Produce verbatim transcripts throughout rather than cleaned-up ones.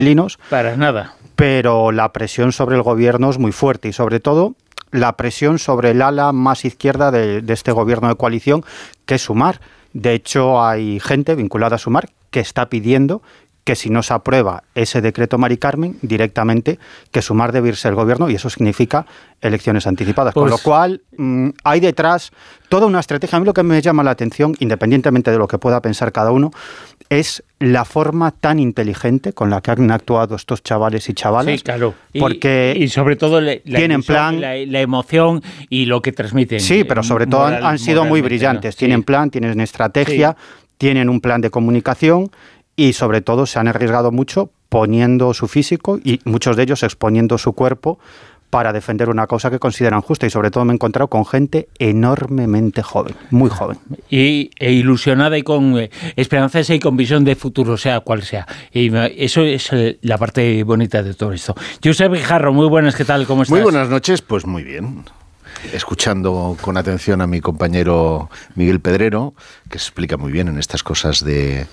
inquilinos. Para nada. Pero la presión sobre el gobierno es muy fuerte y sobre todo la presión sobre el ala más izquierda de, de este gobierno de coalición, que es Sumar. De hecho, hay gente vinculada a Sumar que está pidiendo que si no se aprueba ese decreto Mari Carmen, directamente que Sumar debe irse el gobierno, y eso significa elecciones anticipadas. Pues, con lo cual, mmm, hay detrás toda una estrategia. A mí lo que me llama la atención, independientemente de lo que pueda pensar cada uno, es la forma tan inteligente con la que han actuado estos chavales y chavalas. Sí, claro. Porque y, y sobre todo la, la, tienen plan, la, la emoción y lo que transmiten. Sí, pero sobre todo moral, han sido muy brillantes. ¿No? Tienen sí. plan, tienen estrategia, sí. tienen un plan de comunicación y sobre todo se han arriesgado mucho poniendo su físico y muchos de ellos exponiendo su cuerpo para defender una causa que consideran justa, y sobre todo me he encontrado con gente enormemente joven, muy joven. Y e ilusionada y con eh, esperanzas y con visión de futuro, sea cual sea. Y eso es eh, la parte bonita de todo esto. Josep Guijarro, muy buenas, ¿qué tal? ¿Cómo estás? Muy buenas noches, pues muy bien. Escuchando con atención a mi compañero Miguel Pedrero, que se explica muy bien en estas cosas de,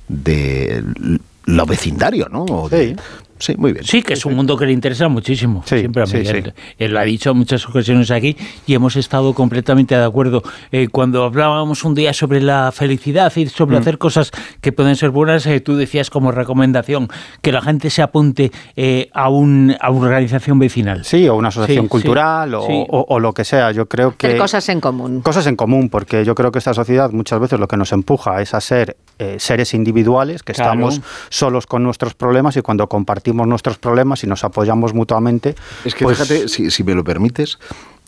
de lo vecindario, ¿no? O de, sí. Sí, muy bien. Sí, que es un mundo que le interesa muchísimo. Sí, siempre a sí, Miguel. sí. Él lo ha dicho en muchas ocasiones aquí y hemos estado completamente de acuerdo. Eh, cuando hablábamos un día sobre la felicidad y sobre mm. hacer cosas que pueden ser buenas, eh, tú decías como recomendación que la gente se apunte eh, a, un, a una organización vecinal. Sí, o una asociación sí, cultural sí, o, sí. O, o lo que sea. Yo creo que... Hacer cosas en común. Cosas en común, porque yo creo que esta sociedad muchas veces lo que nos empuja es a ser eh, seres individuales, que claro. estamos solos con nuestros problemas, y cuando compartimos nuestros problemas y nos apoyamos mutuamente. Es que pues, fíjate, si, si me lo permites,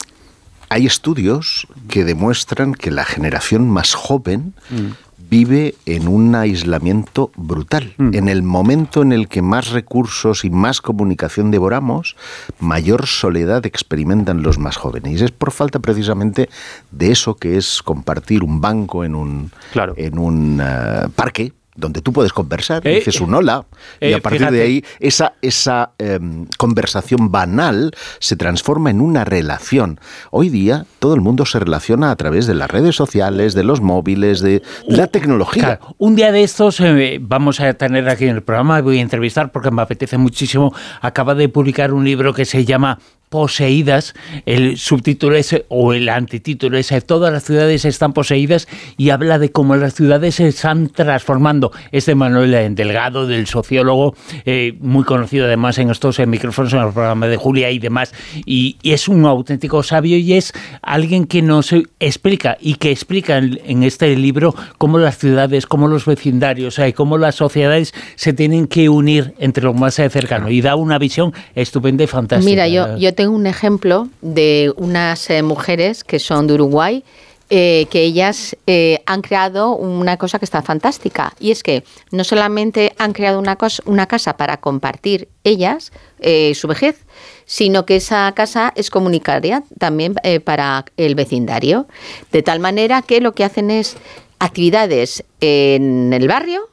hay estudios que demuestran que la generación más joven mm. vive en un aislamiento brutal. Mm. En el momento en el que más recursos y más comunicación devoramos, mayor soledad experimentan los más jóvenes. Y es por falta precisamente de eso que es compartir un banco en un, claro. en un uh, parque, donde tú puedes conversar, eh, dices un hola, eh, y a partir fíjate. de ahí esa, esa eh, conversación banal se transforma en una relación. Hoy día todo el mundo se relaciona a través de las redes sociales, de los móviles, de la tecnología. Claro. Un día de estos eh, vamos a tener aquí en el programa, voy a entrevistar porque me apetece muchísimo, acaba de publicar un libro que se llama Poseídas, el subtítulo es, o el antitítulo es Todas las ciudades están poseídas, y habla de cómo las ciudades se están transformando. Es de Manuel Delgado, del sociólogo, eh, muy conocido además en estos en micrófonos, en el programa de Julia y demás, y, y es un auténtico sabio y es alguien que nos explica y que explica en, en este libro cómo las ciudades, cómo los vecindarios, eh, cómo las sociedades se tienen que unir entre lo más cercano, y da una visión estupenda y fantástica. Mira, yo, yo tengo un ejemplo de unas eh, mujeres que son de Uruguay, eh, que ellas eh, han creado una cosa que está fantástica, y es que no solamente han creado una, cosa, una casa para compartir ellas eh, su vejez, sino que esa casa es comunitaria también eh, para el vecindario, de tal manera que lo que hacen es actividades en el barrio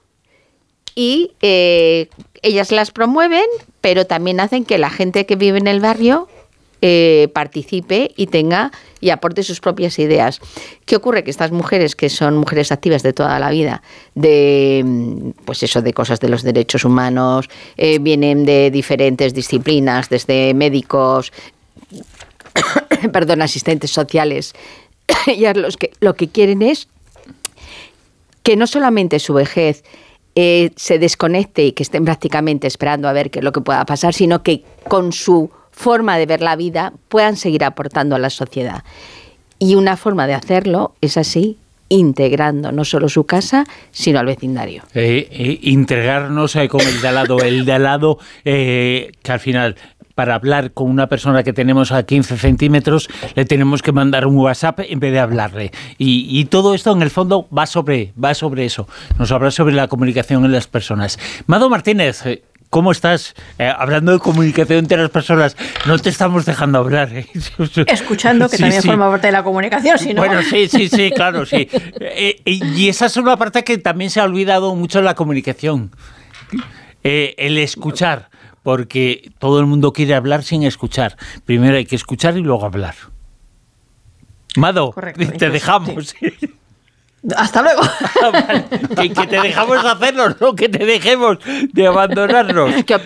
y eh, ellas las promueven, pero también hacen que la gente que vive en el barrio Eh, participe y tenga y aporte sus propias ideas. ¿Qué ocurre? Que estas mujeres, que son mujeres activas de toda la vida, de pues eso, de cosas de los derechos humanos, eh, vienen de diferentes disciplinas, desde médicos, perdón, asistentes sociales, y los que lo que quieren es que no solamente su vejez eh, se desconecte y que estén prácticamente esperando a ver qué es lo que pueda pasar, sino que con su forma de ver la vida puedan seguir aportando a la sociedad. Y una forma de hacerlo es así, integrando no solo su casa, sino al vecindario. Eh, eh, integrarnos eh, con el de al lado, el de al lado eh, que al final, para hablar con una persona que tenemos a quince centímetros, le tenemos que mandar un WhatsApp en vez de hablarle. Y, y todo esto, en el fondo, va sobre, va sobre eso. Nos habla sobre la comunicación en las personas. Mado Martínez, eh, ¿cómo estás? Eh, hablando de comunicación entre las personas, no te estamos dejando hablar. ¿eh? Escuchando, que sí, también sí. forma parte de la comunicación, si no... Bueno, sí, sí, sí, claro, sí. Eh, y esa es una parte que también se ha olvidado mucho en la comunicación. Eh, el escuchar, porque todo el mundo quiere hablar sin escuchar. Primero hay que escuchar y luego hablar. Mado, Correcto, te dejamos. Sí. Hasta luego. Vale, que, que te dejamos hacerlo, no que te dejemos de abandonarnos.